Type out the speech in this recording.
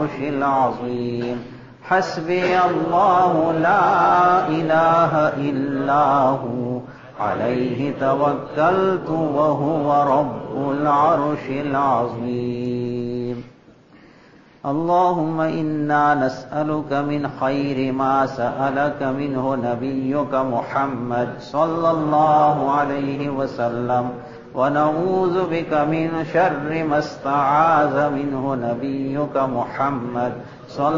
العرش العظيم. حسبي الله لا إله إلا هو عليه توكلت وهو رب العرش العظيم. اللهم إنا نسألك من خير ما سألك منه نبيك محمد صلى الله عليه وسلم، ونعوذ بك من شر ما استعاذ منه نبيك محمد صلى